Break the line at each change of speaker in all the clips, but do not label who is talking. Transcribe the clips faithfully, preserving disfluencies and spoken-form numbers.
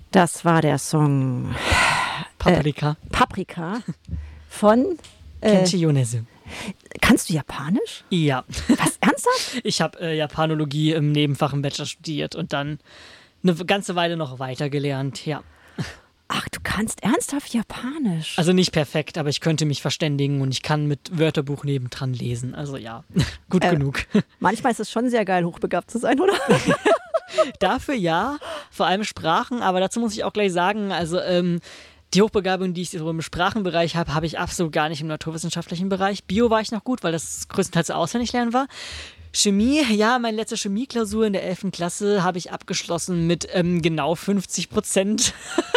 Das war der Song
Paprika.
Äh, Paprika von
äh, Kenshi Yonezu.
Kannst du Japanisch?
Ja.
Was, ernsthaft?
Ich habe äh, Japanologie im Nebenfach im Bachelor studiert und dann eine ganze Weile noch weiter gelernt, ja.
Ach, du kannst ernsthaft Japanisch?
Also nicht perfekt, aber ich könnte mich verständigen und ich kann mit Wörterbuch nebendran lesen. Also ja, gut äh, genug.
Manchmal ist es schon sehr geil, hochbegabt zu sein, oder?
Dafür ja, vor allem Sprachen, aber dazu muss ich auch gleich sagen, also ähm, die Hochbegabung, die ich so im Sprachenbereich habe, habe ich absolut gar nicht im naturwissenschaftlichen Bereich. Bio war ich noch gut, weil das größtenteils auswendig lernen war. Chemie, ja, meine letzte Chemieklausur in der elften Klasse habe ich abgeschlossen mit ähm, genau fünfzig Prozent.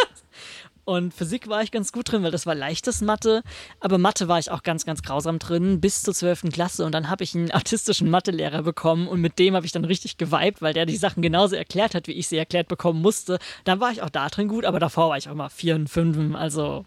Und Physik war ich ganz gut drin, weil das war leichtes Mathe. Aber Mathe war ich auch ganz, ganz grausam drin bis zur zwölften Klasse. Und dann habe ich einen autistischen Mathelehrer bekommen und mit dem habe ich dann richtig geweibt, weil der die Sachen genauso erklärt hat, wie ich sie erklärt bekommen musste. Dann war ich auch da drin gut, aber davor war ich auch immer vier und fünf, also...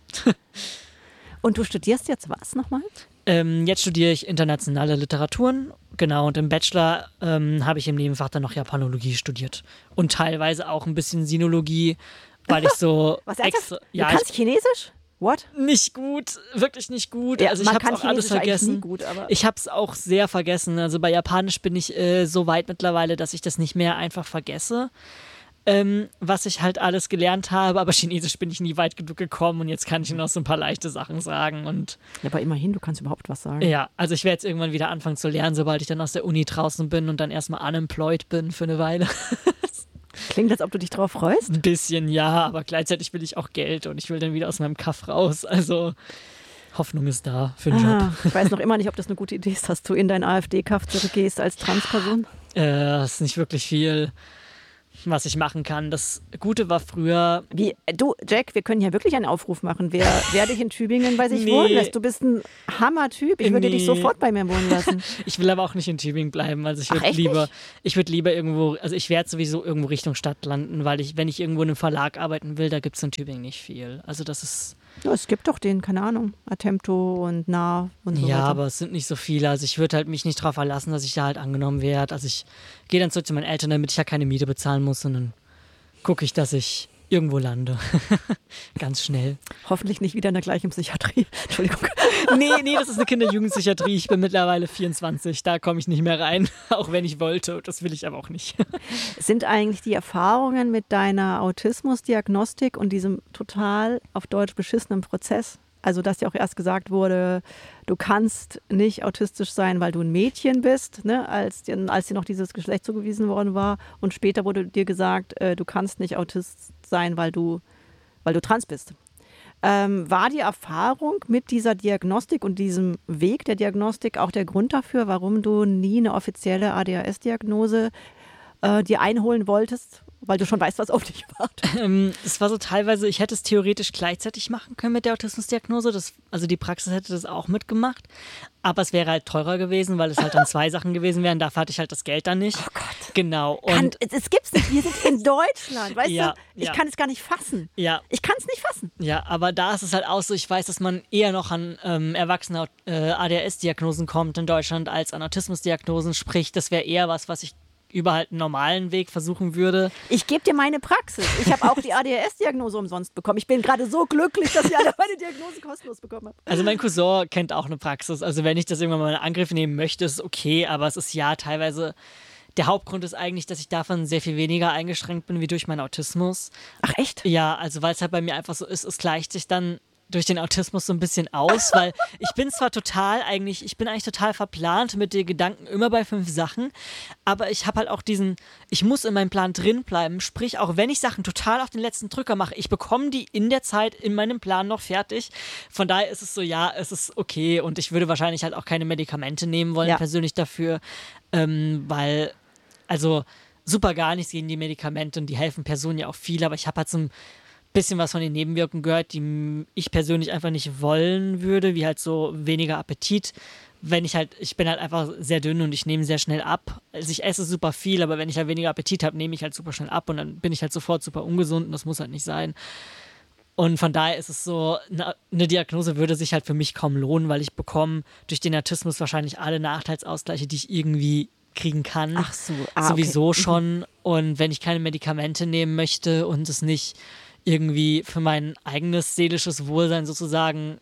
Und du studierst jetzt was nochmal?
Ähm, jetzt studiere ich internationale Literaturen, genau, und im Bachelor ähm, habe ich im Nebenfach dann noch Japanologie studiert. Und teilweise auch ein bisschen Sinologie, weil ich so
Was
extra...
Du
ja,
kannst
ich,
Chinesisch? What?
Nicht gut, wirklich nicht gut.
Ja,
also ich
man
habe
kann
auch alles
Chinesisch eigentlich nie
vergessen.
gut, aber-
Ich habe es auch sehr vergessen. Also bei Japanisch bin ich äh, so weit mittlerweile, dass ich das nicht mehr einfach vergesse, ähm, was ich halt alles gelernt habe. Aber Chinesisch bin ich nie weit genug gekommen und jetzt kann ich noch so ein paar leichte Sachen sagen. Und
Ja, aber immerhin, du kannst überhaupt was sagen.
ja, also ich werde jetzt irgendwann wieder anfangen zu lernen, sobald ich dann aus der Uni draußen bin und dann erstmal unemployed bin für eine Weile.
Klingt, als ob du dich drauf freust.
Ein bisschen, ja, aber gleichzeitig will ich auch Geld und ich will dann wieder aus meinem Kaff raus. Also Hoffnung ist da für den
Ah,
Job.
ich weiß noch immer nicht, ob das eine gute Idee ist, dass du in dein AfD-Kaff zurückgehst als Transperson.
Äh, das ist nicht wirklich viel, was ich machen kann. Das Gute war früher...
Wie, du, Jack, wir können hier wirklich einen Aufruf machen. Wer, wer dich in Tübingen bei sich
Nee.
wohnen lässt. Du bist ein Hammer-Typ. Ich würde
Nee.
dich sofort bei mir wohnen lassen.
Ich will aber auch nicht in Tübingen bleiben. Also ich
Ach,
würde
echt
lieber,
nicht?
ich würde lieber irgendwo, also ich werde sowieso irgendwo Richtung Stadt landen, weil ich, wenn ich irgendwo in einem Verlag arbeiten will, da gibt es in Tübingen nicht viel. Also das ist...
Ja, es gibt doch den, keine Ahnung, Attempto und Nah und so
Ja,
weiter.
aber es sind nicht so viele. Also ich würde halt mich nicht darauf verlassen, dass ich da halt angenommen werde. Also ich gehe dann zurück zu meinen Eltern, damit ich ja keine Miete bezahlen muss und dann gucke ich, dass ich irgendwo lande. Ganz schnell.
Hoffentlich nicht wieder in der gleichen Psychiatrie. Entschuldigung.
Nee, nee, das ist eine Kinder-Jugendpsychiatrie. Ich bin mittlerweile vierundzwanzig, da komme ich nicht mehr rein, auch wenn ich wollte. Das will ich aber auch nicht.
Sind eigentlich die Erfahrungen mit deiner Autismusdiagnostik und diesem total auf Deutsch beschissenen Prozess, also dass dir auch erst gesagt wurde, du kannst nicht autistisch sein, weil du ein Mädchen bist, ne, als, dir, als dir noch dieses Geschlecht zugewiesen worden war, und später wurde dir gesagt, äh, du kannst nicht Autist sein, weil du, weil du trans bist. Ähm, war die Erfahrung mit dieser Diagnostik und diesem Weg der Diagnostik auch der Grund dafür, warum du nie eine offizielle A D H S-Diagnose äh, dir einholen wolltest? Weil du schon weißt, was auf dich wartet.
Ähm, es war so teilweise, ich hätte es theoretisch gleichzeitig machen können mit der Autismusdiagnose. Das, also die Praxis hätte das auch mitgemacht. Aber es wäre halt teurer gewesen, weil es halt dann zwei Sachen gewesen wären. Dafür hatte ich halt das Geld dann nicht.
Oh Gott.
Genau. Und
Kann, es, es gibt's nicht. Wir sind in Deutschland, weißt
Ja,
du? Ich
ja.
kann es gar nicht fassen.
ja,
Ich kann es nicht fassen.
Ja, aber da ist es halt auch so, ich weiß, dass man eher noch an ähm, erwachsene äh, A D H S-Diagnosen kommt in Deutschland als an Autismusdiagnosen. Sprich, das wäre eher was, was ich über halt einen normalen Weg versuchen würde.
Ich gebe dir meine Praxis. Ich habe auch die A D H S-Diagnose umsonst bekommen. Ich bin gerade so glücklich, dass ich alle meine Diagnosen kostenlos bekommen habe.
Also mein Cousin kennt auch eine Praxis. Also wenn ich das irgendwann mal in Angriff nehmen möchte, ist es okay, aber es ist ja teilweise... Der Hauptgrund ist eigentlich, dass ich davon sehr viel weniger eingeschränkt bin wie durch meinen Autismus.
Ach echt?
Ja, also weil es halt bei mir einfach so ist, es gleicht sich dann durch den Autismus so ein bisschen aus, weil ich bin zwar total eigentlich, ich bin eigentlich total verplant mit den Gedanken immer bei fünf Sachen, aber ich habe halt auch diesen, ich muss in meinem Plan drin bleiben, sprich auch wenn ich Sachen total auf den letzten Drücker mache, ich bekomme die in der Zeit in meinem Plan noch fertig. Von daher ist es so, ja, es ist okay und ich würde wahrscheinlich halt auch keine Medikamente nehmen wollen
Ja.
persönlich dafür, ähm, weil, also super gar nichts gegen die Medikamente und die helfen Personen ja auch viel, aber ich habe halt so ein bisschen was von den Nebenwirkungen gehört, die ich persönlich einfach nicht wollen würde, wie halt so weniger Appetit. Wenn ich halt, ich bin halt einfach sehr dünn und ich nehme sehr schnell ab. Also ich esse super viel, aber wenn ich halt weniger Appetit habe, nehme ich halt super schnell ab und dann bin ich halt sofort super ungesund und das muss halt nicht sein. Und von daher ist es so, eine Diagnose würde sich halt für mich kaum lohnen, weil ich bekomme durch den Autismus wahrscheinlich alle Nachteilsausgleiche, die ich irgendwie kriegen kann.
Ach so. Ah,
Sowieso
okay.
schon. Und wenn ich keine Medikamente nehmen möchte und es nicht irgendwie für mein eigenes seelisches Wohlsein sozusagen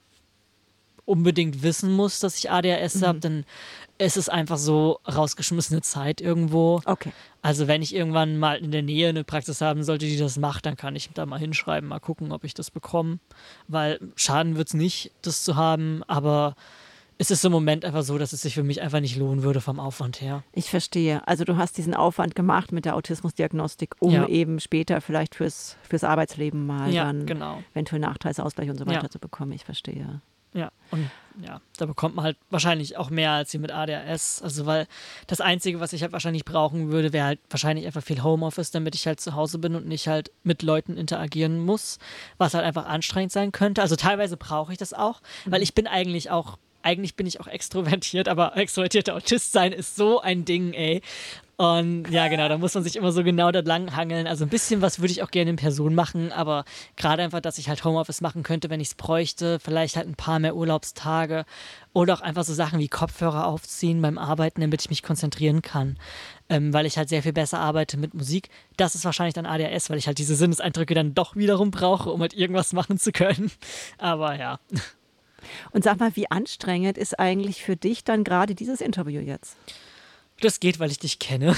unbedingt wissen muss, dass ich A D H S mhm. habe, dann ist es einfach so rausgeschmissene Zeit irgendwo.
Okay.
Also wenn ich irgendwann mal in der Nähe eine Praxis haben sollte, die das macht, dann kann ich da mal hinschreiben, mal gucken, ob ich das bekomme. Weil Schaden wird es nicht, das zu haben, aber es ist im Moment einfach so, dass es sich für mich einfach nicht lohnen würde vom Aufwand her.
Ich verstehe. Also du hast diesen Aufwand gemacht mit der Autismusdiagnostik, um
ja.
eben später vielleicht fürs, fürs Arbeitsleben mal
ja,
dann
genau.
eventuell Nachteilsausgleich und so weiter
ja.
zu bekommen. Ich verstehe.
Ja, und ja, da bekommt man halt wahrscheinlich auch mehr als hier mit A D H S. Also weil das Einzige, was ich halt wahrscheinlich brauchen würde, wäre halt wahrscheinlich einfach viel Homeoffice, damit ich halt zu Hause bin und nicht halt mit Leuten interagieren muss, was halt einfach anstrengend sein könnte. Also teilweise brauche ich das auch, mhm. weil ich bin eigentlich auch Eigentlich bin ich auch extrovertiert, aber extrovertierter Autist sein ist so ein Ding, ey. Und ja, genau, da muss man sich immer so genau da lang hangeln. Also ein bisschen was würde ich auch gerne in Person machen, aber gerade einfach, dass ich halt Homeoffice machen könnte, wenn ich es bräuchte, vielleicht halt ein paar mehr Urlaubstage oder auch einfach so Sachen wie Kopfhörer aufziehen beim Arbeiten, damit ich mich konzentrieren kann, ähm, weil ich halt sehr viel besser arbeite mit Musik. Das ist wahrscheinlich dann A D H S, weil ich halt diese Sinneseindrücke dann doch wiederum brauche, um halt irgendwas machen zu können. Aber ja.
Und sag mal, wie anstrengend ist eigentlich für dich dann gerade dieses Interview jetzt?
Das geht, weil ich dich kenne.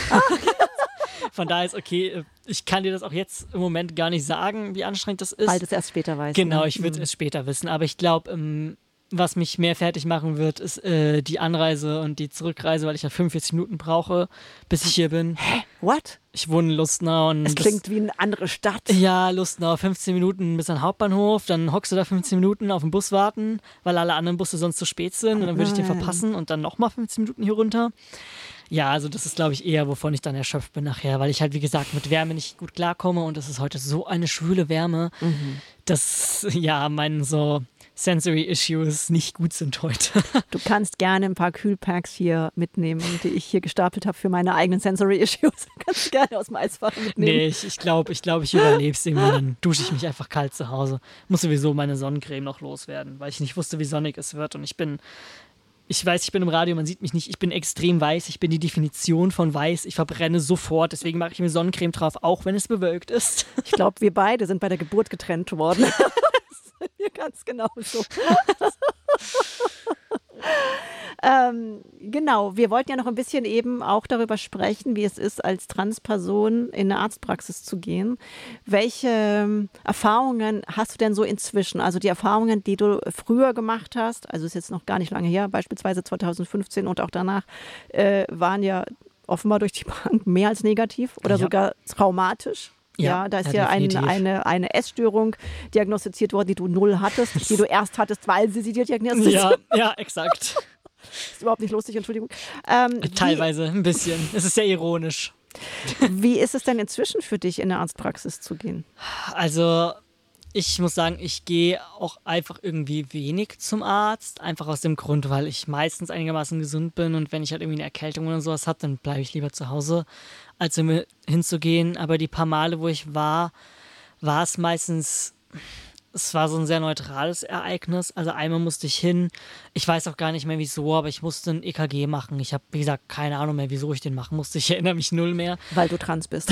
Von daher ist okay, ich kann dir das auch jetzt im Moment gar nicht sagen, wie anstrengend das ist.
Weil du es erst später weißt.
Genau,
ne?
ich würde es
mhm.
erst später wissen. Aber ich glaube, ähm, was mich mehr fertig machen wird, ist äh, die Anreise und die Zurückreise, weil ich ja fünfundvierzig Minuten brauche, bis ich hier bin.
Hä? What?
Ich wohne in Lustenau. Und
es klingt das, wie eine andere Stadt.
Ja, Lustenau, fünfzehn Minuten bis an den Hauptbahnhof, dann hockst du da fünfzehn Minuten auf den Bus warten, weil alle anderen Busse sonst zu spät sind und dann würde ich den verpassen und dann nochmal fünfzehn Minuten hier runter. Ja, also das ist, glaube ich, eher, wovon ich dann erschöpft bin nachher, weil ich halt, wie gesagt, mit Wärme nicht gut klarkomme und das ist heute so eine schwüle Wärme, mhm. dass, ja, meine so Sensory Issues nicht gut sind heute.
Du kannst gerne ein paar Kühlpacks hier mitnehmen, die ich hier gestapelt habe für meine eigenen Sensory Issues. Kannst du gerne aus dem Eisfach mitnehmen.
Nee, ich, ich glaube, ich, glaub, ich überlebe es irgendwie, dann dusche ich mich einfach kalt zu Hause. Muss sowieso meine Sonnencreme noch loswerden, weil ich nicht wusste, wie sonnig es wird und ich bin... Ich weiß, ich bin im Radio, man sieht mich nicht. Ich bin extrem weiß. Ich bin die Definition von weiß. Ich verbrenne sofort. Deswegen mache ich mir Sonnencreme drauf, auch wenn es bewölkt ist.
Ich glaube, wir beide sind bei der Geburt getrennt worden. Mir ganz genau so. ähm, genau, wir wollten ja noch ein bisschen eben auch darüber sprechen, wie es ist, als Transperson in eine Arztpraxis zu gehen. Welche ähm, Erfahrungen hast du denn so inzwischen? Also die Erfahrungen, die du früher gemacht hast, also ist jetzt noch gar nicht lange her, beispielsweise zwanzig fünfzehn und auch danach, äh, waren ja offenbar durch die Bank mehr als negativ oder ja. sogar traumatisch. Ja, ja, da ist ja, ja ein, eine, eine Essstörung diagnostiziert worden, die du null hattest, die du erst hattest, weil sie sie dir diagnostiziert
Ja, ja, exakt.
Ist überhaupt nicht lustig, Entschuldigung. Ähm,
Teilweise wie, ein bisschen. Es ist sehr ironisch.
Wie ist es denn inzwischen für dich, in eine Arztpraxis zu gehen?
Also, ich muss sagen, ich gehe auch einfach irgendwie wenig zum Arzt. Einfach aus dem Grund, weil ich meistens einigermaßen gesund bin und wenn ich halt irgendwie eine Erkältung oder sowas habe, dann bleibe ich lieber zu Hause, als um hinzugehen. Aber die paar Male, wo ich war, war es meistens, es war so ein sehr neutrales Ereignis. Also einmal musste ich hin, ich weiß auch gar nicht mehr wieso, aber ich musste ein E K G machen. Ich habe, wie gesagt, keine Ahnung mehr, wieso ich den machen musste. Ich erinnere mich null mehr.
Weil du trans bist.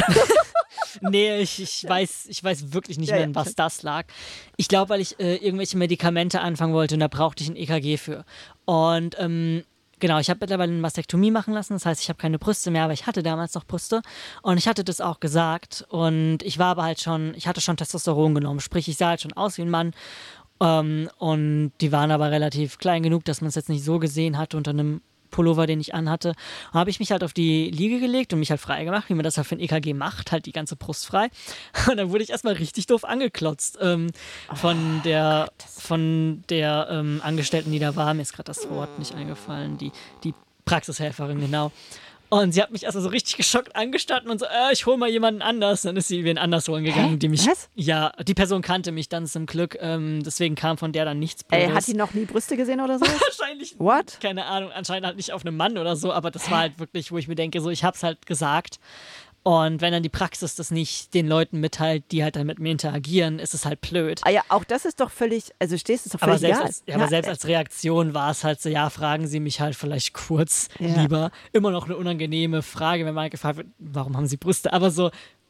Nee, ich, ich, weiß, ich weiß wirklich nicht
ja,
mehr,
ja.
was das lag. Ich glaube, weil ich äh, irgendwelche Medikamente anfangen wollte und da brauchte ich ein E K G für. Und ähm, genau, ich habe mittlerweile eine Mastektomie machen lassen. Das heißt, ich habe keine Brüste mehr, aber ich hatte damals noch Brüste. Und ich hatte das auch gesagt. Und ich war aber halt schon, ich hatte schon Testosteron genommen. Sprich, ich sah halt schon aus wie ein Mann. Ähm, und die waren aber relativ klein genug, dass man es jetzt nicht so gesehen hatte unter einem Pullover, den ich anhatte. Und habe ich mich halt auf die Liege gelegt und mich halt frei gemacht, wie man das halt für ein E K G macht, halt die ganze Brust frei. Und dann wurde ich erstmal richtig doof angeklotzt ähm, von der, von der ähm, Angestellten, die da war. Mir ist gerade das Wort nicht eingefallen. Die, die Praxishelferin, genau. Und sie hat mich erstmal so richtig geschockt angestanden und so, äh, ich hole mal jemanden anders. Dann ist sie wen anders holen gegangen,
Hä?
die mich.
Was?
Ja, die Person kannte mich dann zum Glück. Ähm, deswegen kam von der dann nichts Blödes.
Ey, hat die noch nie Brüste gesehen oder so?
Wahrscheinlich.
What?
Keine Ahnung, anscheinend halt nicht auf einem Mann oder so, aber das war halt wirklich, wo ich mir denke, so, ich hab's halt gesagt. Und wenn dann die Praxis das nicht den Leuten mitteilt, die halt dann mit mir interagieren, ist es halt blöd.
Ah ja, auch das ist doch völlig, also stehst du doch
aber
völlig
selbst
egal.
als, ja, aber
ja,
selbst als Reaktion war es halt so, ja, fragen Sie mich halt vielleicht kurz
Ja.
lieber. Immer noch eine unangenehme Frage, wenn mal gefragt wird, warum haben Sie Brüste? Aber so,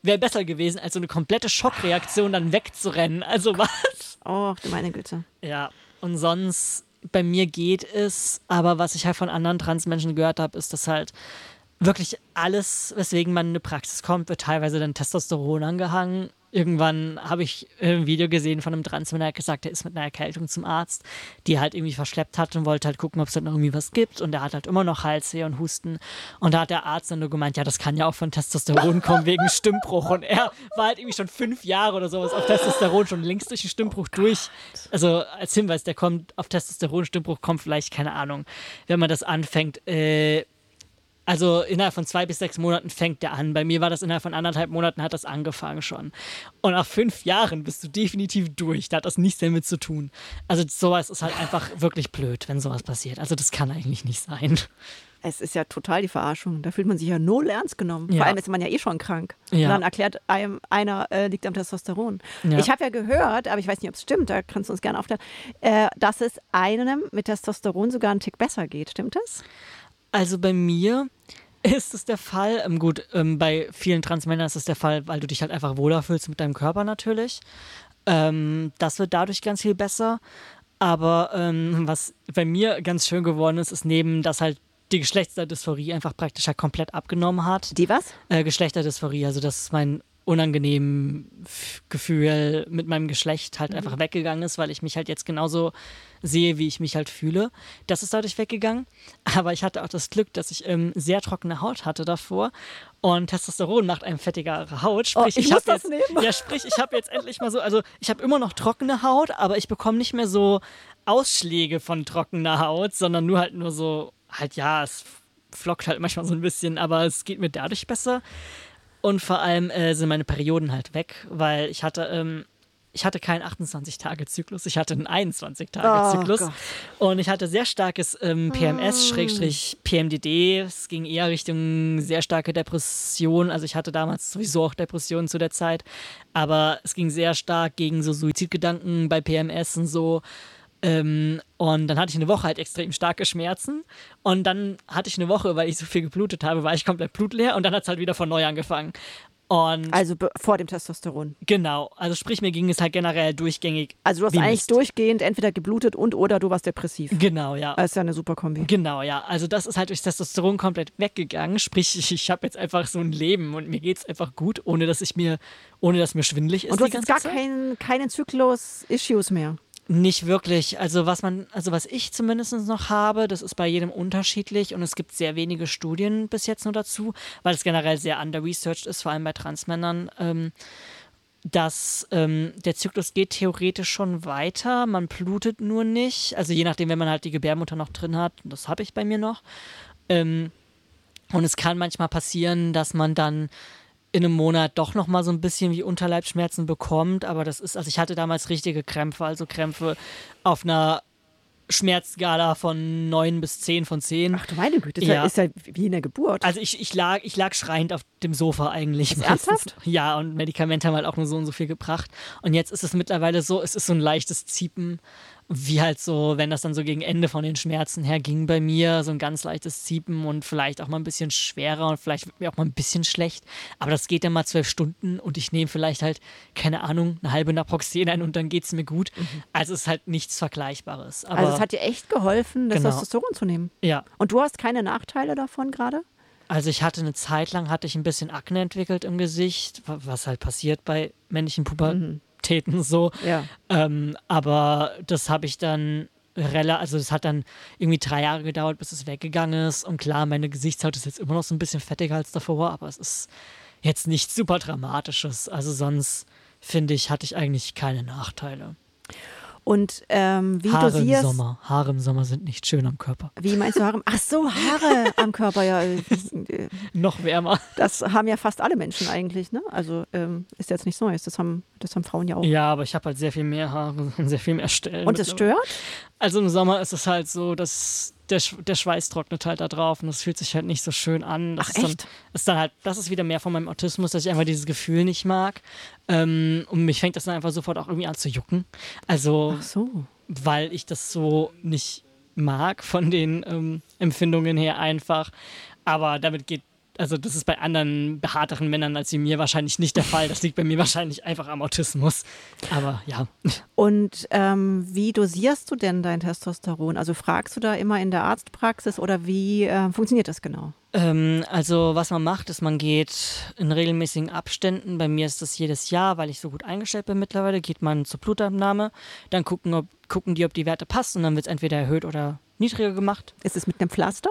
wäre besser gewesen, als so eine komplette Schockreaktion dann wegzurennen. Also was?
Oh, du meine Güte.
Ja, und sonst, bei mir geht es, aber was ich halt von anderen Transmenschen gehört habe, ist, dass halt wirklich alles, weswegen man in eine Praxis kommt, wird teilweise dann Testosteron angehangen. Irgendwann habe ich ein Video gesehen von einem Transmann, der hat gesagt, der ist mit einer Erkältung zum Arzt, die er halt irgendwie verschleppt hat und wollte halt gucken, ob es da noch irgendwie was gibt. Und der hat halt immer noch Halsweh und Husten. Und da hat der Arzt dann nur gemeint, ja, das kann ja auch von Testosteron kommen wegen Stimmbruch. Und er war halt irgendwie schon fünf Jahre oder sowas auf Testosteron, schon längst durch den Stimmbruch durch. Also als Hinweis, der kommt auf Testosteron, Stimmbruch kommt vielleicht, keine Ahnung, wenn man das anfängt, äh, Also innerhalb von zwei bis sechs Monaten fängt der an. Bei mir war das innerhalb von anderthalb Monaten, hat das angefangen schon. Und nach fünf Jahren bist du definitiv durch. Da hat das nichts damit zu tun. Also sowas ist halt einfach wirklich blöd, wenn sowas passiert. Also das kann eigentlich nicht sein.
Es ist ja total die Verarschung. Da fühlt man sich ja null ernst genommen.
Ja.
Vor allem ist man ja eh schon krank.
Ja.
Und dann erklärt einem einer, äh, liegt am Testosteron.
Ja.
Ich habe ja gehört, aber ich weiß nicht, ob es stimmt, da kannst du uns gerne aufklären, äh, dass es einem mit Testosteron sogar einen Tick besser geht. Stimmt das?
Also bei mir ist es der Fall, ähm, gut, ähm, bei vielen Transmännern ist es der Fall, weil du dich halt einfach wohler fühlst mit deinem Körper natürlich. Ähm, das wird dadurch ganz viel besser. Aber ähm, was bei mir ganz schön geworden ist, ist neben, dass halt die Geschlechtsdysphorie einfach praktisch halt komplett abgenommen hat.
Die was?
Äh, Geschlechterdysphorie, also dass mein unangenehmes Gefühl mit meinem Geschlecht halt mhm. einfach weggegangen ist, weil ich mich halt jetzt genauso sehe, wie ich mich halt fühle. Das ist dadurch weggegangen. Aber ich hatte auch das Glück, dass ich ähm, sehr trockene Haut hatte davor. Und Testosteron macht einem fettigere Haut. Sprich,
oh, ich
ich
muss
habe
das
jetzt,
nehmen.
ja, sprich, ich habe jetzt endlich mal so, also ich habe immer noch trockene Haut, aber ich bekomme nicht mehr so Ausschläge von trockener Haut, sondern nur halt nur so, halt ja, es flockt halt manchmal so ein bisschen, aber es geht mir dadurch besser. Und vor allem äh, sind meine Perioden halt weg, weil ich hatte, ähm, ich hatte keinen achtundzwanzig-Tage-Zyklus, ich hatte einen einundzwanzig-Tage-Zyklus. Oh, und ich hatte sehr starkes ähm, P M S, Schrägstrich P M D D. Es ging eher Richtung sehr starke Depression. Also ich hatte damals sowieso auch Depressionen zu der Zeit, aber es ging sehr stark gegen so Suizidgedanken bei P M S und so. Ähm, und dann hatte ich eine Woche halt extrem starke Schmerzen und dann hatte ich eine Woche, weil ich so viel geblutet habe, war ich komplett blutleer und dann hat es halt wieder von neu angefangen. Und
also be- vor dem Testosteron.
Genau, also sprich, mir ging es halt generell durchgängig.
Also du hast
wie
eigentlich
Mist.
durchgehend entweder geblutet und oder du warst depressiv.
Genau, ja.
Das ist ja eine super Kombi.
Genau, ja. Also das ist halt durch Testosteron komplett weggegangen. Sprich, ich, ich habe jetzt einfach so ein Leben und mir geht es einfach gut, ohne dass ich mir, ohne dass mir schwindelig ist.
Und du
die
hast jetzt
ganze
gar
Zeit.
keinen keinen Zyklus-Issues mehr.
Nicht wirklich. Also was man, also was ich zumindest noch habe, das ist bei jedem unterschiedlich und es gibt sehr wenige Studien bis jetzt nur dazu, weil es generell sehr under-researched ist, vor allem bei Transmännern, ähm, dass ähm, der Zyklus geht theoretisch schon weiter, man blutet nur nicht, also je nachdem, wenn man halt die Gebärmutter noch drin hat, das habe ich bei mir noch. Ähm, und es kann manchmal passieren, dass man dann in einem Monat doch noch mal so ein bisschen wie Unterleibsschmerzen bekommt, aber das ist, also ich hatte damals richtige Krämpfe, also Krämpfe auf einer Schmerzskala von neun bis zehn von zehn.
Ach du meine Güte, das
Ja.
ist ja wie in der Geburt.
Also ich, ich, lag, ich lag schreiend auf dem Sofa eigentlich.
Ist ernsthaft?
Ja, und Medikamente haben halt auch nur so und so viel gebracht. Und jetzt ist es mittlerweile so, es ist so ein leichtes Ziepen, wie halt so, wenn das dann so gegen Ende von den Schmerzen her ging bei mir, so ein ganz leichtes Ziepen und vielleicht auch mal ein bisschen schwerer und vielleicht wird mir auch mal ein bisschen schlecht. Aber das geht dann mal zwölf Stunden und ich nehme vielleicht halt, keine Ahnung, eine halbe Naproxen ein und dann geht es mir gut. Mhm. Also es ist halt nichts Vergleichbares. Aber
also es hat dir echt geholfen, das
Genau.
Testosteron zu nehmen.
ja.
Und du hast keine Nachteile davon gerade?
Also ich hatte eine Zeit lang, hatte ich ein bisschen Akne entwickelt im Gesicht, wa- was halt passiert bei männlichen Pubertäten so.
Ja.
Ähm, aber das habe ich dann rela- also das hat dann irgendwie drei Jahre gedauert, bis es weggegangen ist. Und klar, meine Gesichtshaut ist jetzt immer noch so ein bisschen fettiger als davor, aber es ist jetzt nichts super Dramatisches. Also sonst, finde ich, hatte ich eigentlich keine Nachteile.
Und ähm, wie
Haare im
dosierst
Sommer. Haare im Sommer sind nicht schön am Körper.
Wie meinst du Haare? Ach so, Haare am Körper, ja. äh,
Noch wärmer.
Das haben ja fast alle Menschen eigentlich, ne? Also ähm, ist jetzt nichts Neues. Das haben, das haben Frauen ja auch.
Ja, aber ich habe halt sehr viel mehr Haare und sehr viel mehr Stellen.
Und es
mittlerweile.
stört?
Also im Sommer ist es halt so, dass der, Sch- der Schweiß trocknet halt da drauf und das fühlt sich halt nicht so schön an. Das
Ach,
ist dann,
echt?
ist dann halt, das ist wieder mehr von meinem Autismus, dass ich einfach dieses Gefühl nicht mag. Ähm, und mich fängt das dann einfach sofort auch irgendwie an zu jucken. Also,
Ach so.
weil ich das so nicht mag von den ähm, Empfindungen her einfach. Aber damit geht also das ist bei anderen behaarteren Männern als wie mir wahrscheinlich nicht der Fall. Das liegt bei mir wahrscheinlich einfach am Autismus. Aber ja.
Und ähm, wie dosierst du denn dein Testosteron? Also fragst du da immer in der Arztpraxis oder wie äh, funktioniert das genau?
Ähm, also was man macht, ist, man geht in regelmäßigen Abständen, bei mir ist das jedes Jahr, weil ich so gut eingestellt bin mittlerweile, geht man zur Blutabnahme, dann gucken, ob, gucken die, ob die Werte passen und dann wird es entweder erhöht oder niedriger gemacht.
Ist es mit einem Pflaster?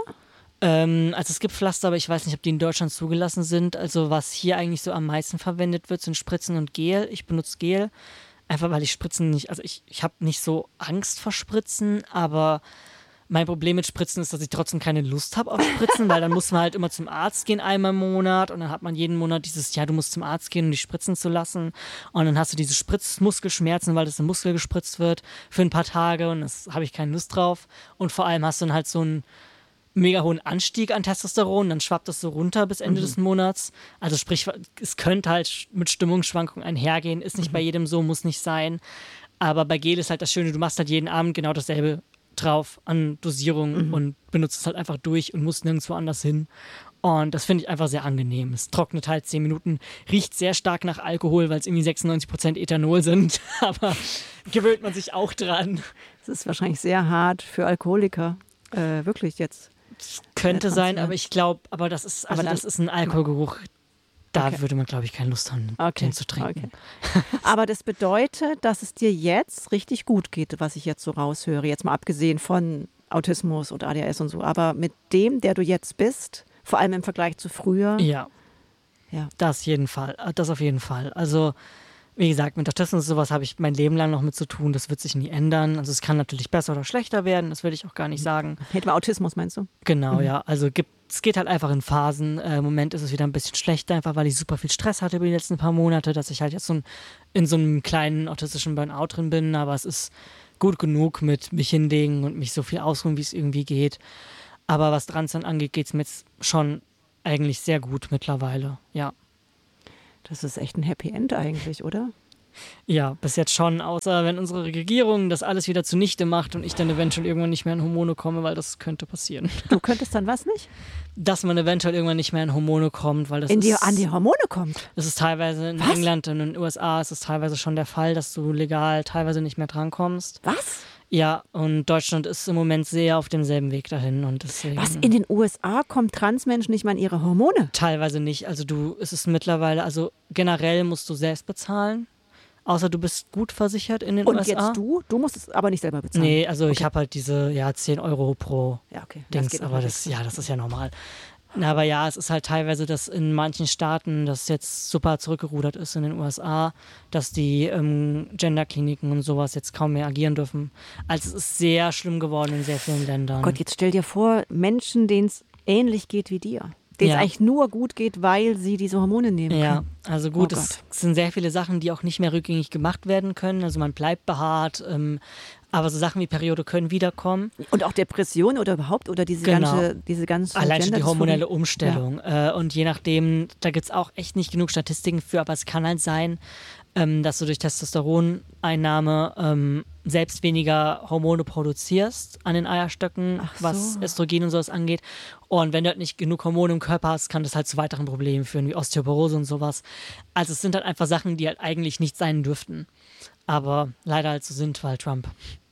Ähm, also es gibt Pflaster, aber ich weiß nicht, ob die in Deutschland zugelassen sind. Also was hier eigentlich so am meisten verwendet wird, sind Spritzen und Gel. Ich benutze Gel, einfach weil ich Spritzen nicht, also ich, ich habe nicht so Angst vor Spritzen, aber mein Problem mit Spritzen ist, dass ich trotzdem keine Lust habe auf Spritzen, weil dann muss man halt immer zum Arzt gehen einmal im Monat und dann hat man jeden Monat dieses, ja, du musst zum Arzt gehen, um die spritzen zu lassen und dann hast du diese Spritzmuskelschmerzen, weil das im Muskel gespritzt wird für ein paar Tage und das habe ich keine Lust drauf und vor allem hast du dann halt so einen mega hohen Anstieg an Testosteron, dann schwappt das so runter bis Ende mhm. des Monats. Also sprich, es könnte halt mit Stimmungsschwankungen einhergehen, ist nicht mhm. bei jedem so, muss nicht sein, aber bei Gel ist halt das Schöne, du machst halt jeden Abend genau dasselbe drauf an Dosierung mhm. und benutzt es halt einfach durch und musst nirgendwo anders hin. Und das finde ich einfach sehr angenehm. Es trocknet halt zehn Minuten, riecht sehr stark nach Alkohol, weil es irgendwie sechsundneunzig Prozent Ethanol sind, aber gewöhnt man sich auch dran.
Das ist wahrscheinlich sehr hart für Alkoholiker, äh, wirklich jetzt.
Das könnte sein, aber ich glaube, aber das ist, also aber das ist ein Alkoholgeruch, da okay. würde man, glaube ich, keine Lust haben,
okay.
den zu trinken.
Okay. Aber das bedeutet, dass es dir jetzt richtig gut geht, was ich jetzt so raushöre. Jetzt mal abgesehen von Autismus und A D H S und so. Aber mit dem, der du jetzt bist, vor allem im Vergleich zu früher.
Ja, ja. Das jeden Fall. Das auf jeden Fall. Also, wie gesagt, mit Autismus und sowas habe ich mein Leben lang noch mit zu tun. Das wird sich nie ändern. Also es kann natürlich besser oder schlechter werden. Das würde ich auch gar nicht sagen.
Hätte man Autismus, meinst du?
Genau,
mhm.
ja. Also gibt es geht halt einfach in Phasen. Äh, Im Moment ist es wieder ein bisschen schlechter, einfach weil ich super viel Stress hatte über die letzten paar Monate, dass ich halt jetzt so ein, in so einem kleinen autistischen Burnout drin bin. Aber es ist gut genug mit mich hinlegen und mich so viel ausruhen, wie es irgendwie geht. Aber was Transland angeht, geht es mir jetzt schon eigentlich sehr gut mittlerweile, ja.
Das ist echt ein Happy End eigentlich, oder?
Ja, bis jetzt schon, außer wenn unsere Regierung das alles wieder zunichte macht und ich dann eventuell irgendwann nicht mehr in Hormone komme, weil das könnte passieren.
Du könntest dann was nicht?
Dass man eventuell irgendwann nicht mehr in Hormone kommt, weil das
in die,
ist,
an die Hormone kommt?
Das ist teilweise in
was?
England und in den U S A ist es teilweise schon der Fall, dass du legal teilweise nicht mehr drankommst.
Was?
Ja, und Deutschland ist im Moment sehr auf demselben Weg dahin. Und deswegen,
was, in den U S A kommen Transmenschen nicht mal an ihre Hormone?
Teilweise nicht. Also du, es ist mittlerweile, also generell musst du selbst bezahlen. Außer du bist gut versichert in den
und
U S A.
Und jetzt du? Du musst es aber nicht selber bezahlen?
Nee, also
okay.
ich habe halt diese ja, zehn Euro pro
ja, okay.
Dings.
Das geht
aber das, ja, das ist ja normal. Na, aber ja, es ist halt teilweise, dass in manchen Staaten das jetzt super zurückgerudert ist in den U S A, dass die ähm, Genderkliniken und sowas jetzt kaum mehr agieren dürfen. Also es ist sehr schlimm geworden in sehr vielen Ländern.
Oh Gott, jetzt stell dir vor, Menschen, denen es ähnlich geht wie dir. Denen es
ja.
eigentlich nur gut geht, weil sie diese Hormone nehmen
ja.
können.
Ja, also gut,
oh
es sind sehr viele Sachen, die auch nicht mehr rückgängig gemacht werden können. Also man bleibt behaart, ähm, aber so Sachen wie Periode können wiederkommen.
Und auch Depressionen oder überhaupt, oder diese
genau.
ganze, diese ganze
allein schon die hormonelle Umstellung. Ja. Äh, und je nachdem, da gibt es auch echt nicht genug Statistiken für, aber es kann halt sein, ähm, dass du durch Testosteroneinnahme ähm, selbst weniger Hormone produzierst an den Eierstöcken,
Ach so.
was Östrogen und sowas angeht. Und wenn du halt nicht genug Hormone im Körper hast, kann das halt zu weiteren Problemen führen, wie Osteoporose und sowas. Also es sind halt einfach Sachen, die halt eigentlich nicht sein dürften. Aber leider halt so sind, weil Trump.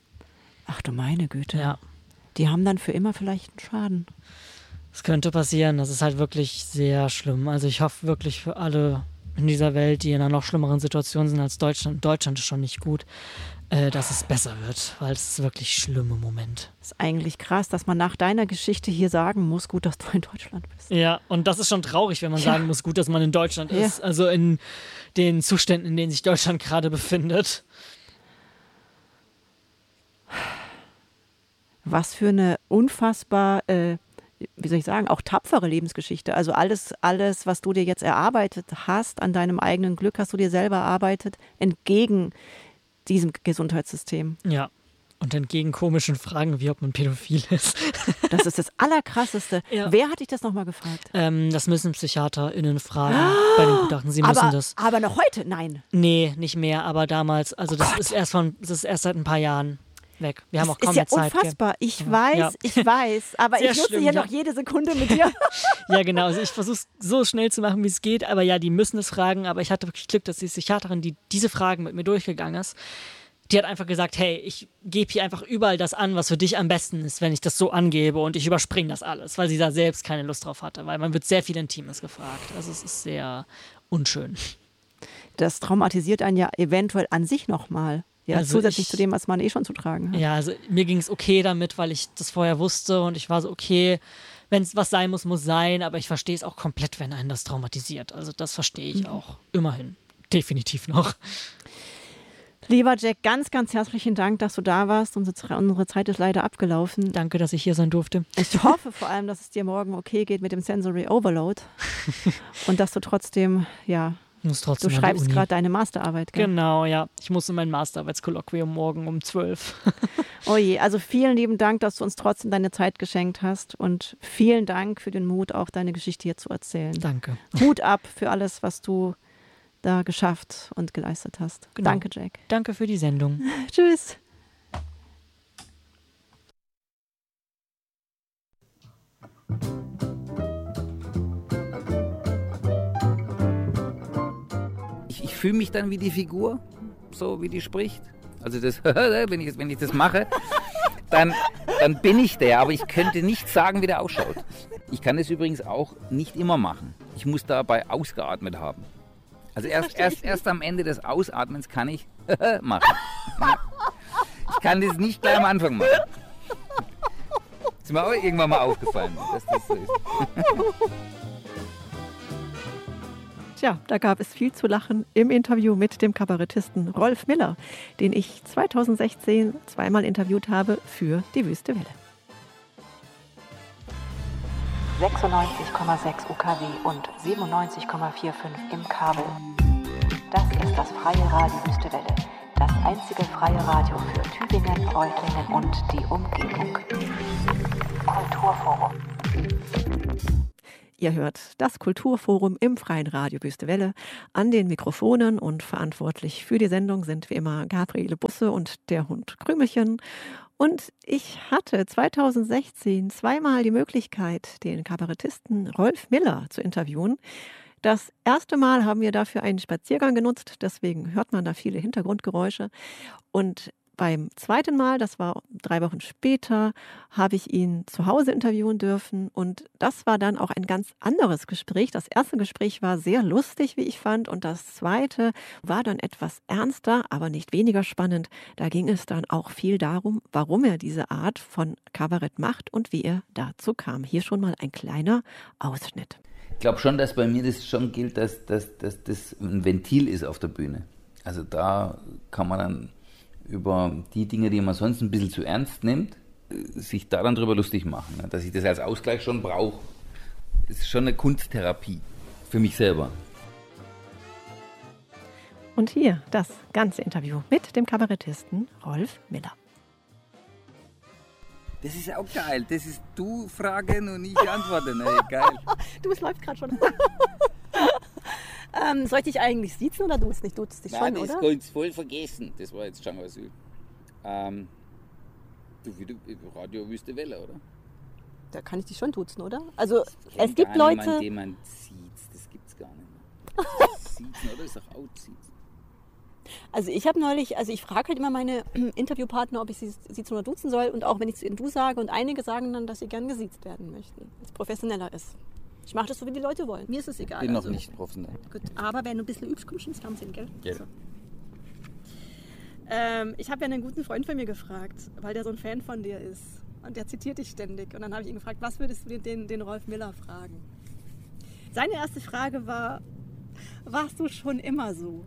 Ach du meine Güte.
Ja.
Die haben dann für immer vielleicht einen Schaden.
Das könnte passieren. Das ist halt wirklich sehr schlimm. Also ich hoffe wirklich für alle in dieser Welt, die in einer noch schlimmeren Situation sind als Deutschland. Deutschland ist schon nicht gut, äh, dass es besser wird, weil es ist wirklich schlimm im Moment.
Das ist eigentlich krass, dass man nach deiner Geschichte hier sagen muss, gut, dass du in Deutschland bist.
Ja, und das ist schon traurig, wenn man
ja.
sagen muss, gut, dass man in Deutschland
ja.
ist. Also in den Zuständen, in denen sich Deutschland gerade befindet.
Was für eine unfassbar, äh, wie soll ich sagen, auch tapfere Lebensgeschichte. Also alles, alles, was du dir jetzt erarbeitet hast, an deinem eigenen Glück, hast du dir selber erarbeitet, entgegen diesem Gesundheitssystem.
Ja, und entgegen komischen Fragen, wie ob man pädophil ist.
Das ist das Allerkrasseste. Ja. Wer hat dich das nochmal gefragt?
Ähm, das müssen PsychiaterInnen fragen oh, bei den Gutachten. Sie müssen
aber,
das.
Aber noch heute? Nein.
Nee, nicht mehr, aber damals. Also
oh
das
Gott.
ist erst von, das ist erst seit ein paar Jahren. weg. Wir haben
das
auch kaum
ist ja
mehr Zeit.
Unfassbar. Ich
ja.
weiß,
ja.
ich weiß. Aber
Sehr
ich nutze
schlimm,
hier
ja.
noch jede Sekunde mit dir.
Ja, genau. Also ich versuche es so schnell zu machen, wie es geht. Aber ja, die müssen es fragen. Aber ich hatte wirklich Glück, dass die Psychiaterin, die diese Fragen mit mir durchgegangen ist, die hat einfach gesagt, hey, ich gebe hier einfach überall das an, was für dich am besten ist, wenn ich das so angebe und ich überspringe das alles, weil sie da selbst keine Lust drauf hatte, weil man wird sehr viel Intimes gefragt. Also es ist sehr unschön.
Das traumatisiert einen ja eventuell an sich nochmal. Ja,
also
zusätzlich
ich,
zu dem, was man eh schon zu tragen hat.
Ja, also mir ging es okay damit, weil ich das vorher wusste und ich war so, okay, wenn es was sein muss, muss sein, aber ich verstehe es auch komplett, wenn einen das traumatisiert. Also das verstehe ich mhm. auch immerhin. Definitiv noch.
Lieber Jack, ganz, ganz herzlichen Dank, dass du da warst. Unsere, unsere Zeit ist leider abgelaufen.
Danke, dass ich hier sein durfte.
Ich hoffe vor allem, dass es dir morgen okay geht mit dem Sensory Overload und dass du trotzdem, ja,
muss trotzdem
du schreibst gerade deine Masterarbeit. Gell?
Genau, ja. Ich muss in mein Masterarbeitskolloquium morgen um zwölf.
Oh je, also vielen lieben Dank, dass du uns trotzdem deine Zeit geschenkt hast und vielen Dank für den Mut, auch deine Geschichte hier zu erzählen.
Danke.
Hut ab für alles, was du da geschafft und geleistet hast. Genau. Danke, Jack.
Danke für die Sendung.
Tschüss.
Ich, ich fühle mich dann wie die Figur, so wie die spricht. Also das, wenn ich, wenn ich das mache, dann, dann bin ich der, aber ich könnte nicht sagen, wie der ausschaut. Ich kann es übrigens auch nicht immer machen. Ich muss dabei ausgeatmet haben. Also erst, erst, erst am Ende des Ausatmens kann ich machen. Ich kann das nicht gleich am Anfang machen. Das ist mir auch irgendwann mal aufgefallen, dass das so ist.
Tja, da gab es viel zu lachen im Interview mit dem Kabarettisten Rolf Miller, den ich zweitausendsechzehn zweimal interviewt habe für die Wüste Welle.
sechsundneunzig Komma sechs U K W und siebenundneunzig Komma fünfundvierzig im Kabel. Das ist das freie Radio Wüste Welle, das einzige freie Radio für Tübingen, Reutlingen und die Umgebung. Kulturforum.
Ihr hört das Kulturforum im freien Radio Wüste Welle. An den Mikrofonen und verantwortlich für die Sendung sind wie immer Gabriele Busse und der Hund Krümelchen. Und ich hatte zweitausendsechzehn zweimal die Möglichkeit, den Kabarettisten Rolf Miller zu interviewen. Das erste Mal haben wir dafür einen Spaziergang genutzt, deswegen hört man da viele Hintergrundgeräusche. Und beim zweiten Mal, das war drei Wochen später, habe ich ihn zu Hause interviewen dürfen und das war dann auch ein ganz anderes Gespräch. Das erste Gespräch war sehr lustig, wie ich fand, und das zweite war dann etwas ernster, aber nicht weniger spannend. Da ging es dann auch viel darum, warum er diese Art von Kabarett macht und wie er dazu kam. Hier schon mal ein kleiner Ausschnitt.
Ich glaube schon, dass bei mir das schon gilt, dass, dass, dass das ein Ventil ist auf der Bühne. Also da kann man dann über die Dinge, die man sonst ein bisschen zu ernst nimmt, sich da dann drüber lustig machen. Dass ich das als Ausgleich schon brauche, ist schon eine Kunsttherapie für mich selber.
Und hier das ganze Interview mit dem Kabarettisten Rolf Miller.
Das ist auch geil. Das ist du fragen und ich antworten. Ey, geil.
Du, es läuft gerade schon. ähm, soll ich dich eigentlich siezen oder duzen? Ich duze dich
Nein,
schon,
das
oder?
ist voll vergessen. Das war jetzt schon Asyl. Ähm, du, wie du, Radio Wüste Welle, oder?
Da kann ich dich schon duzen, oder? Also
Ich
es gibt
gar
Leute...
Niemand, den man sieht. Das gibt's gar nicht mehr. Siezen, oder? Ist doch outsiezen.
Also ich habe neulich, also ich frage halt immer meine Interviewpartner, ob ich sie siezen oder duzen soll, und auch wenn ich es in du sage, und einige sagen dann, dass sie gern gesiezt werden möchten, weil es professioneller ist. Ich mache das so, wie die Leute wollen. Mir ist es egal.
Ich bin
also.
noch nicht professionell.
Gut, aber wenn du ein bisschen übst, kommst du ins Fernsehen, gell?
Ja.
So. Ähm, ich habe ja einen guten Freund von mir gefragt, weil der so ein Fan von dir ist. Und der zitiert dich ständig. Und dann habe ich ihn gefragt, was würdest du den, den, den Rolf Miller fragen? Seine erste Frage war, warst du schon immer so?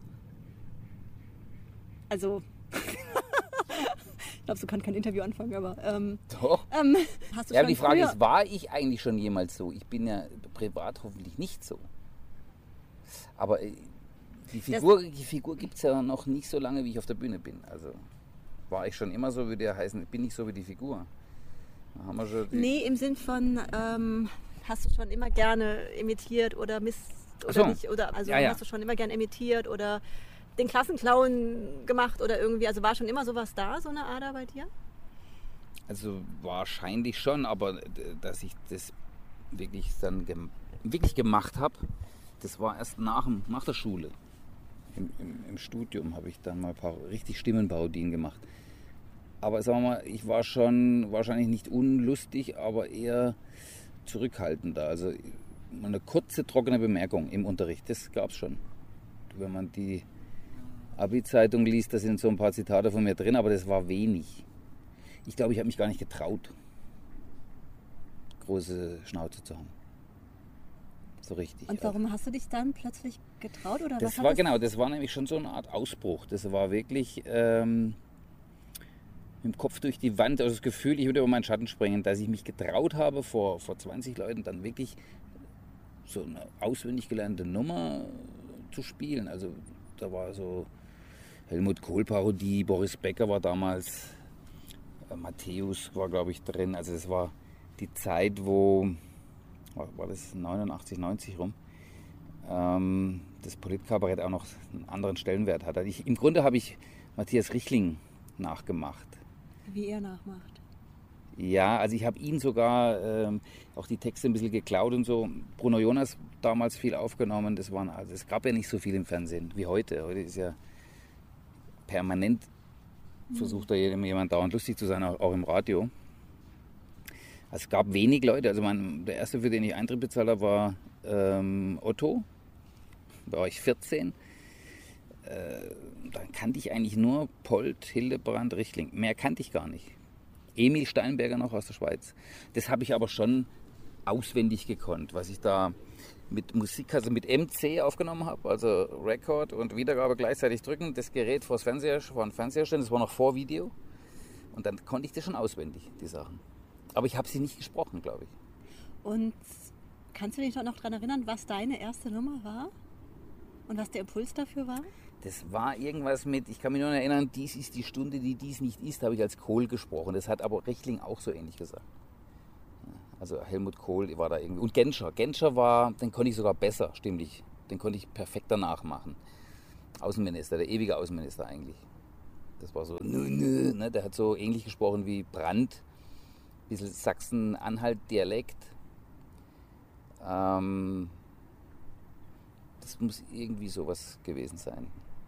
Also, ich glaube, so kann kein Interview anfangen, aber... Ähm,
Doch.
Ähm, hast du
Ja,
schon
die Frage
früher...
ist, war ich eigentlich schon jemals so? Ich bin ja privat hoffentlich nicht so. Aber äh, die Figur, die Figur gibt es ja noch nicht so lange, wie ich auf der Bühne bin. Also war ich schon immer so, würde ja heißen, bin ich so wie die Figur. Da haben wir schon die
Nee, im Sinn von, ähm, hast du schon immer gerne imitiert oder Mist oder
Ach so.
nicht? Oder, also
Ja, ja.
hast du schon immer gerne imitiert oder den Klassenclown gemacht oder irgendwie? Also war schon immer sowas da, so eine Ader bei dir?
Also wahrscheinlich schon, aber dass ich das wirklich dann gem- wirklich gemacht habe, das war erst nach, dem, nach der Schule. Im, im, im Studium habe ich dann mal ein paar richtig Stimmenparodien gemacht. Aber sagen wir mal, ich war schon wahrscheinlich nicht unlustig, aber eher zurückhaltender. Also eine kurze, trockene Bemerkung im Unterricht, das gab es schon. Wenn man die Abi-Zeitung liest, da sind so ein paar Zitate von mir drin, aber das war wenig. Ich glaube, ich habe mich gar nicht getraut, große Schnauze zu haben. So richtig.
Und warum hast du dich dann plötzlich getraut? Oder
Das
was hat
war
das-
genau, das war nämlich schon so eine Art Ausbruch. Das war wirklich ähm, mit dem Kopf durch die Wand, also das Gefühl, ich würde über meinen Schatten springen, dass ich mich getraut habe, vor, vor zwanzig Leuten dann wirklich so eine auswendig gelernte Nummer zu spielen. Also da war so Helmut Kohl-Parodie, Boris Becker war damals, äh, Matthäus war, glaube ich, drin. Also es war die Zeit, wo, war, war das neunundachtzig, neunzig rum, ähm, das Politkabarett auch noch einen anderen Stellenwert hatte. Ich, Im Grunde habe ich Matthias Richling nachgemacht.
Wie er nachmacht.
Ja, also ich habe ihn sogar ähm, auch die Texte ein bisschen geklaut und so. Bruno Jonas damals viel aufgenommen. Das waren, also es gab ja nicht so viel im Fernsehen wie heute. Heute ist ja permanent versucht da jemand dauernd lustig zu sein, auch, auch im Radio. Also es gab wenig Leute. Also mein, der erste, für den ich Eintritt bezahlt habe, war ähm, Otto. Da war ich vierzehn. Äh, dann kannte ich eigentlich nur Polt, Hildebrand, Richtling. Mehr kannte ich gar nicht. Emil Steinberger noch aus der Schweiz. Das habe ich aber schon auswendig gekonnt, was ich da mit Musik, also mit M C aufgenommen habe, also Record und Wiedergabe gleichzeitig drücken, das Gerät vor, das Fernseher, vor den Fernseher stellen, das war noch vor Video. Und dann konnte ich das schon auswendig, die Sachen. Aber ich habe sie nicht gesprochen, glaube ich.
Und kannst du dich noch daran erinnern, was deine erste Nummer war? Und was der Impuls dafür war?
Das war irgendwas mit, ich kann mich nur erinnern, dies ist die Stunde, die dies nicht ist, habe ich als Kohl gesprochen. Das hat aber Richtling auch so ähnlich gesagt. Also Helmut Kohl war da irgendwie. Und Genscher. Genscher war, den konnte ich sogar besser, stimmlich. Den konnte ich perfekter nachmachen. Außenminister, der ewige Außenminister eigentlich. Das war so, nö, nö, ne? Der hat so ähnlich gesprochen wie Brandt. Ein bisschen Sachsen-Anhalt-Dialekt. Ähm, das muss irgendwie sowas gewesen sein.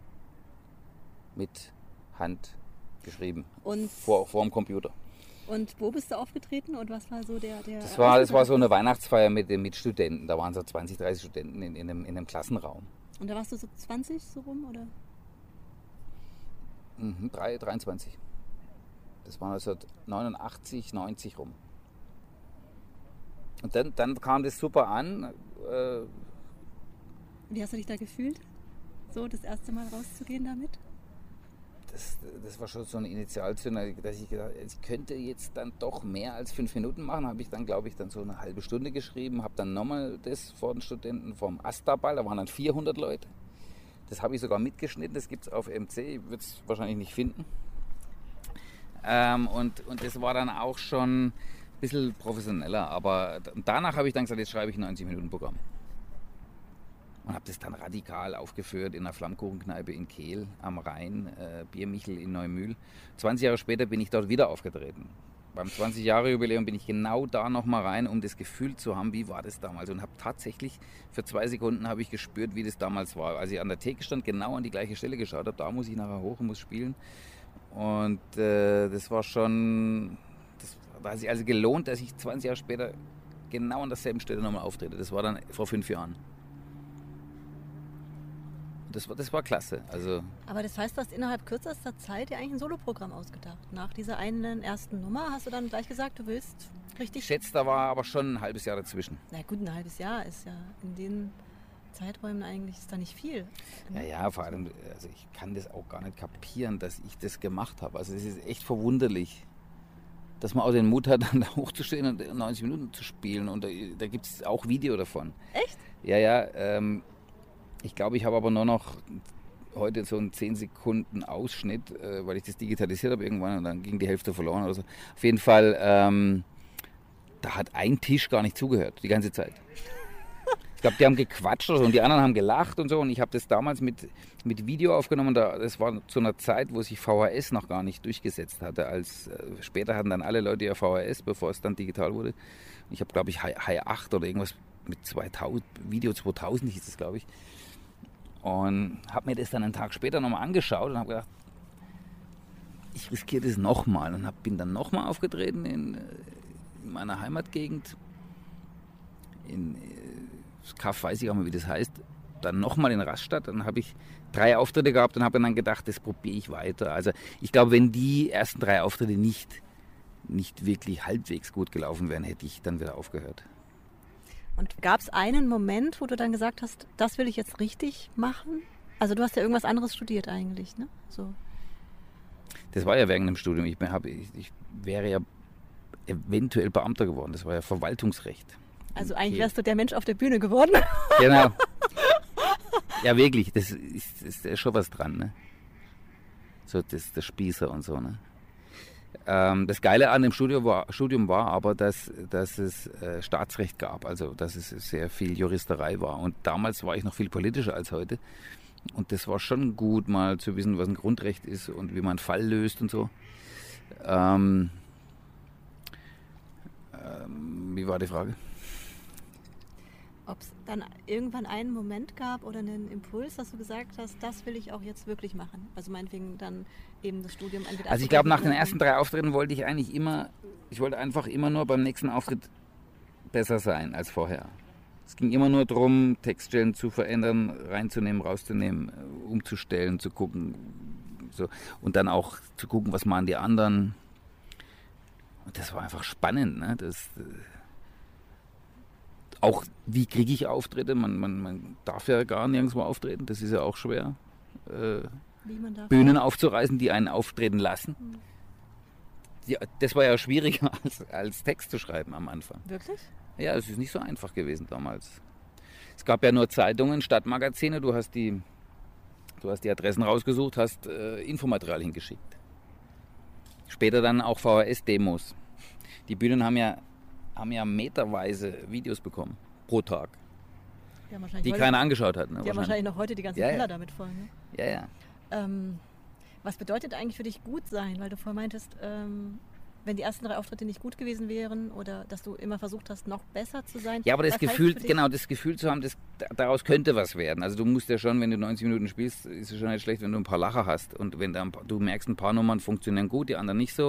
Mit Hand geschrieben.
Und,
Vor, vor dem Computer.
und wo bist du aufgetreten und was war so der... der
Das war, das war so eine Weihnachtsfeier mit, mit Studenten. Da waren so zwanzig, dreißig Studenten in, in, einem, in einem Klassenraum.
Und da warst du so zwanzig so rum, oder?
Mhm, drei, dreiundzwanzig. Das war neunzehnhundertneunundachtzig, neunzig rum. Und dann, dann kam das super an. Äh,
Wie hast du dich da gefühlt? So das erste Mal rauszugehen damit?
das, das war schon so eine Initialzünder, dass ich gedacht habe, ich könnte jetzt dann doch mehr als fünf Minuten machen. Habe ich dann, glaube ich, dann so eine halbe Stunde geschrieben. Habe dann nochmal das vor den Studenten vom Astaball, da waren dann vierhundert Leute. Das habe ich sogar mitgeschnitten, das gibt es auf M C, ich würde es wahrscheinlich nicht finden. Ähm, und, und das war dann auch schon ein bisschen professioneller. Aber danach habe ich dann gesagt, jetzt schreibe ich ein neunzig Minuten Programm. Und habe das dann radikal aufgeführt in einer Flammkuchenkneipe in Kehl am Rhein, äh, Biermichel in Neumühl. zwanzig Jahre später bin ich dort wieder aufgetreten. Beim zwanzig-Jahre-Jubiläum bin ich genau da nochmal rein, um das Gefühl zu haben, wie war das damals. Und habe tatsächlich, für zwei Sekunden habe ich gespürt, wie das damals war. Als ich an der Theke stand, genau an die gleiche Stelle geschaut habe, da muss ich nachher hoch und muss spielen. Und äh, das war schon, das war sich also gelohnt, dass ich zwanzig Jahre später genau an derselben Stelle nochmal auftrete. Das war dann vor fünf Jahren. Das war, das war klasse. Also
Aber das heißt, du hast innerhalb kürzester Zeit dir eigentlich ein Soloprogramm ausgedacht. Nach dieser einen ersten Nummer hast du dann gleich gesagt, du willst richtig...
ich schätze, da war aber schon ein halbes Jahr dazwischen.
Na gut, ein halbes Jahr ist ja in den Zeiträumen eigentlich ist da nicht viel.
Ja, ja, vor allem, also ich kann das auch gar nicht kapieren, dass ich das gemacht habe. Also es ist echt verwunderlich, dass man auch den Mut hat, dann da hochzustehen und neunzig Minuten zu spielen. Und da, da gibt es auch Video davon.
Echt?
Ja, ja. Ähm, ich glaube, ich habe aber nur noch heute so einen zehn Sekunden Ausschnitt, äh, weil ich das digitalisiert habe irgendwann und dann ging die Hälfte verloren oder so. Auf jeden Fall, ähm, da hat ein Tisch gar nicht zugehört, die ganze Zeit. Ich glaube, die haben gequatscht und die anderen haben gelacht und so. Und ich habe das damals mit, mit Video aufgenommen. Da, das war zu einer Zeit, wo sich V H S noch gar nicht durchgesetzt hatte. Als, äh, später hatten dann alle Leute ja V H S, bevor es dann digital wurde. Ich habe, glaube ich, High acht oder irgendwas mit zweitausend, Video zweitausend hieß es, glaube ich. Und habe mir das dann einen Tag später nochmal angeschaut und habe gedacht, ich riskiere das nochmal. Und hab, bin dann nochmal aufgetreten in, in meiner Heimatgegend. In das Kaff, weiß ich auch mal, wie das heißt. Dann nochmal in Rastatt. Dann habe ich drei Auftritte gehabt und habe dann gedacht, das probiere ich weiter. Also ich glaube, wenn die ersten drei Auftritte nicht, nicht wirklich halbwegs gut gelaufen wären, hätte ich dann wieder aufgehört.
Und gab es einen Moment, wo du dann gesagt hast, das will ich jetzt richtig machen? Also du hast ja irgendwas anderes studiert eigentlich, ne? So.
Das war ja während dem Studium. Ich, hab, ich, ich wäre ja eventuell Beamter geworden. Das war ja Verwaltungsrecht.
Also eigentlich wärst du der Mensch auf der Bühne geworden.
Genau. Ja, wirklich. Das ist, das ist schon was dran, ne? So das, das Spießer und so, ne? Ähm, das Geile an dem Studium war, Studium war aber, dass, dass es äh, Staatsrecht gab, also dass es sehr viel Juristerei war. Und damals war ich noch viel politischer als heute. Und das war schon gut, mal zu wissen, was ein Grundrecht ist und wie man einen Fall löst und so. Ähm, ähm, wie war die Frage?
Ob es dann irgendwann einen Moment gab oder einen Impuls, dass du gesagt hast, das will ich auch jetzt wirklich machen. Also meinetwegen dann eben das Studium entweder.
Also ich glaube, nach den ersten drei Auftritten wollte ich eigentlich immer, ich wollte einfach immer nur beim nächsten Auftritt besser sein als vorher. Es ging immer nur darum, Textstellen zu verändern, reinzunehmen, rauszunehmen, umzustellen, zu gucken. So. Und dann auch zu gucken, was machen die anderen. Und das war einfach spannend, ne? Das, auch wie kriege ich Auftritte? Man, man, man darf ja gar nirgendwo auftreten, das ist ja auch schwer. Äh,
wie man darf
Bühnen aufzureißen, die einen auftreten lassen. Mhm. Ja, das war ja schwieriger als, als Text zu schreiben am Anfang.
Wirklich?
Ja, es ist nicht so einfach gewesen damals. Es gab ja nur Zeitungen, Stadtmagazine, du hast die, du hast die Adressen rausgesucht, hast äh, Infomaterial hingeschickt. Später dann auch V H S-Demos. Die Bühnen haben ja haben ja meterweise Videos bekommen, pro Tag,
ja,
die keiner angeschaut hat. Ne,
die haben wahrscheinlich noch heute die ganzen
ja,
Keller
ja.
damit voll. Ne?
Ja, ja.
Ähm, was bedeutet eigentlich für dich gut sein? Weil du vorher meintest, ähm, wenn die ersten drei Auftritte nicht gut gewesen wären oder dass du immer versucht hast, noch besser zu sein.
Ja, aber das
was
Gefühl,
heißt
genau, das Gefühl zu haben, das, daraus könnte was werden. Also du musst ja schon, wenn du neunzig Minuten spielst, ist es schon nicht schlecht, wenn du ein paar Lacher hast. Und wenn da ein paar, du merkst, ein paar Nummern funktionieren gut, die anderen nicht so.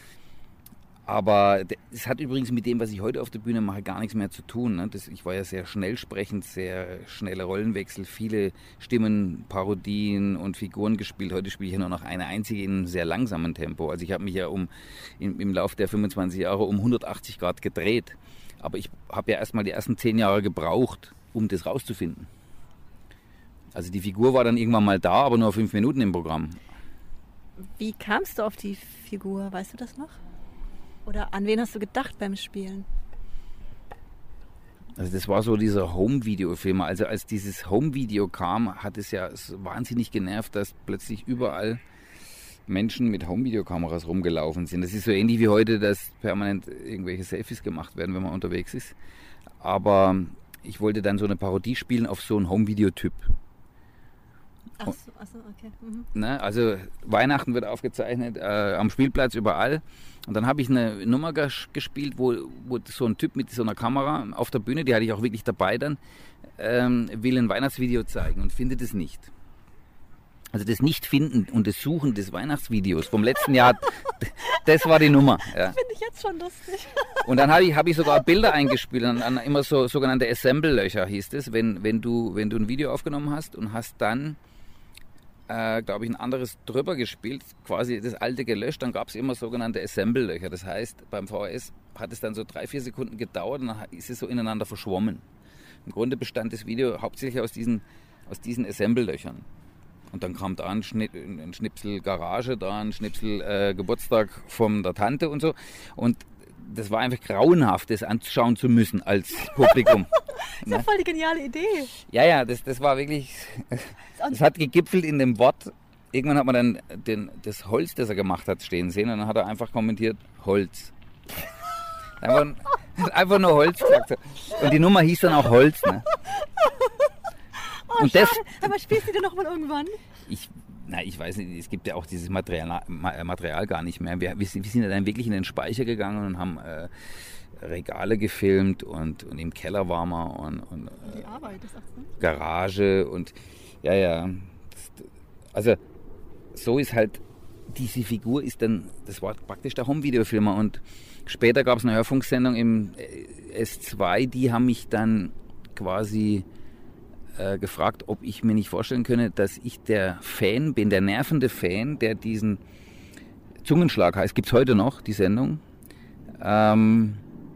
Aber es hat übrigens mit dem, was ich heute auf der Bühne mache, gar nichts mehr zu tun. Ne? Das, ich war ja sehr schnell sprechend, sehr schnelle Rollenwechsel, viele Stimmen, Parodien und Figuren gespielt. Heute spiele ich ja nur noch eine einzige in einem sehr langsamen Tempo. Also ich habe mich ja um, im, im Laufe der fünfundzwanzig Jahre um hundertachtzig Grad gedreht. Aber ich habe ja erstmal die ersten zehn Jahre gebraucht, um das rauszufinden. Also die Figur war dann irgendwann mal da, aber nur fünf Minuten im Programm.
Wie kamst du auf die Figur? Weißt du das noch? Oder an wen hast du gedacht beim Spielen?
Also das war so dieser Home-Video-Film. Also als dieses Home-Video kam, hat es ja wahnsinnig genervt, dass plötzlich überall Menschen mit Home-Video-Kameras rumgelaufen sind. Das ist so ähnlich wie heute, dass permanent irgendwelche Selfies gemacht werden, wenn man unterwegs ist. Aber ich wollte dann so eine Parodie spielen auf so einen Home-Video-Typ.
Ach so, ach so, okay. Mhm.
Ne, also Weihnachten wird aufgezeichnet, äh, am Spielplatz, überall. Und dann habe ich eine Nummer ges- gespielt, wo, wo so ein Typ mit so einer Kamera auf der Bühne, die hatte ich auch wirklich dabei dann, ähm, will ein Weihnachtsvideo zeigen und findet es nicht. Also das Nicht-Finden und das Suchen des Weihnachtsvideos vom letzten Jahr, das war die Nummer. Ja.
Finde ich jetzt schon lustig.
Und dann habe ich, hab ich sogar Bilder eingespielt, an, an immer so sogenannte Assemble-Löcher hieß es, wenn, wenn, du, wenn du ein Video aufgenommen hast und hast dann Äh, glaube ich, ein anderes drüber gespielt, quasi das alte gelöscht, dann gab es immer sogenannte Assemble-Löcher. Das heißt, beim V H S hat es dann so drei, vier Sekunden gedauert und dann ist es so ineinander verschwommen. Im Grunde bestand das Video hauptsächlich aus diesen, aus diesen Assemble-Löchern. Und dann kam da ein, Schnitt, ein Schnipsel Garage, da ein Schnipsel äh, Geburtstag von der Tante und so. Und das war einfach grauenhaft, das anschauen zu müssen als Publikum.
Das ist ja voll die geniale Idee.
Ja, ja, das, das war wirklich, das hat gegipfelt in dem Wort. Irgendwann hat man dann den, das Holz, das er gemacht hat, stehen sehen und dann hat er einfach kommentiert, Holz. Dann war, Einfach nur Holz gesagt. Und die Nummer hieß dann auch Holz. Ne?
Oh,
Und das,
schade. Aber spielst du denn noch mal irgendwann?
ich, na, ich weiß nicht, es gibt ja auch dieses Material, Material gar nicht mehr. Wir, wir, sind, wir sind ja dann wirklich in den Speicher gegangen und haben äh, Regale gefilmt und, und im Keller waren wir und, und äh,
Die Arbeit, das sagst du?
Garage und ja, ja. Das, also so ist halt, diese Figur ist dann, das war praktisch der Home-Videofilmer und später gab es eine Hörfunksendung im S zwei, die haben mich dann quasi äh, gefragt, ob ich mir nicht vorstellen könne, dass ich der Fan bin, der nervende Fan, der diesen Zungenschlag heißt, gibt es heute noch, die Sendung, ähm,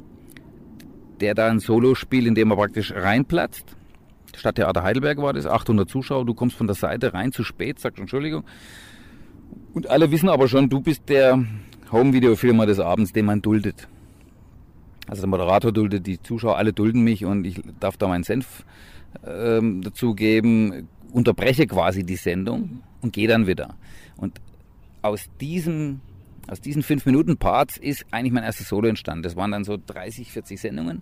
der da ein Solo spielt, in dem er praktisch reinplatzt. Stadttheater Heidelberg war das, achthundert Zuschauer, du kommst von der Seite rein, zu spät, sagst Entschuldigung. Und alle wissen aber schon, du bist der Home-Videofilmer des Abends, den man duldet. Also der Moderator duldet, die Zuschauer, alle dulden mich und ich darf da meinen Senf ähm, dazu geben, unterbreche quasi die Sendung und gehe dann wieder. Und aus diesem, aus diesen fünf Minuten Parts ist eigentlich mein erstes Solo entstanden. Das waren dann so dreißig, vierzig Sendungen.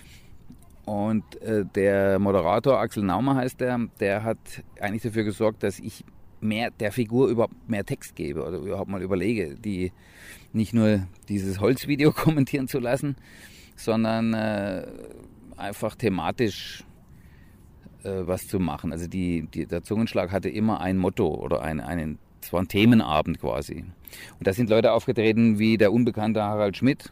Und äh, der Moderator, Axel Naumer heißt der, der hat eigentlich dafür gesorgt, dass ich mehr der Figur überhaupt mehr Text gebe oder überhaupt mal überlege, die nicht nur dieses Holzvideo kommentieren zu lassen, sondern äh, einfach thematisch äh, was zu machen. Also die, die, der Zungenschlag hatte immer ein Motto oder ein, einen, es war ein Themenabend quasi. Und da sind Leute aufgetreten wie der unbekannte Harald Schmidt,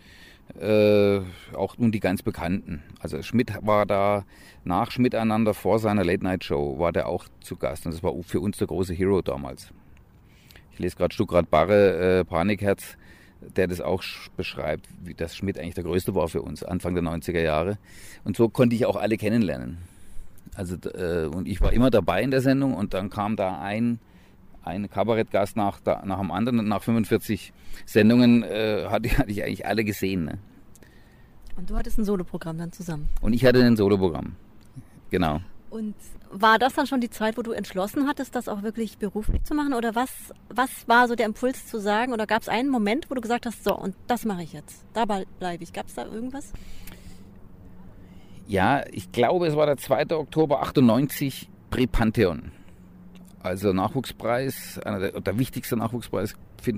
Äh, auch nun die ganz Bekannten. Also Schmidt war da nach Schmiteinander vor seiner Late-Night-Show, war der auch zu Gast. Und das war für uns der große Hero damals. Ich lese gerade Stuckrad Barre, äh, Panikherz, der das auch beschreibt, wie das Schmidt eigentlich der Größte war für uns, Anfang der neunziger Jahre. Und so konnte ich auch alle kennenlernen. Also, äh, und ich war immer dabei in der Sendung und dann kam da ein ein Kabarettgast nach, nach dem anderen und nach fünfundvierzig Sendungen äh, hatte, hatte ich eigentlich alle gesehen. Ne?
Und du hattest ein Soloprogramm dann zusammen.
Und ich hatte ein Soloprogramm, genau.
Und war das dann schon die Zeit, wo du entschlossen hattest, das auch wirklich beruflich zu machen? Oder was, was war so der Impuls zu sagen? Oder gab es einen Moment, wo du gesagt hast, so, und das mache ich jetzt, dabei bleibe ich. Gab es da irgendwas?
Ja, ich glaube, es war der zweite Oktober achtundneunzig, Prix Pantheon. Also Nachwuchspreis, einer der, der wichtigste Nachwuchspreis